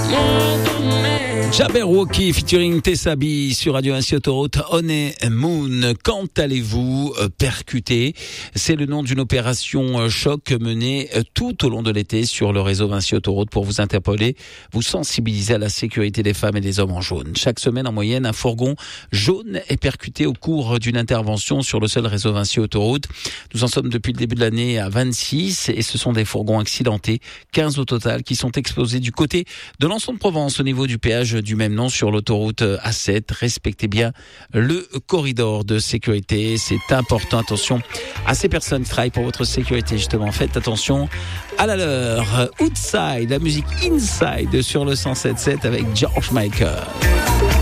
Jabberwocky featuring Tessabi sur Radio 1 Autoroute Honey Moon. Quand allez-vous percuter? C'est le nom d'une opération choc menée tout au long de l'été sur le réseau Vinci Autoroute pour vous interpeller, vous sensibiliser à la sécurité des femmes et des hommes en jaune. Chaque semaine, en moyenne, un fourgon jaune est percuté au cours d'une intervention sur le seul réseau Vinci Autoroute. Nous en sommes depuis le début de l'année à 26 et ce sont des fourgons accidentés, 15 au total, qui sont explosés du côté de l'Anson de Provence au niveau du péage du même nom sur l'autoroute A7. Respectez bien le corridor de sécurité, c'est important. Attention à ces personnes qui travaillent pour votre sécurité, justement. Faites attention à la leur. Outside, la musique Inside sur le 107.7 avec George Michael.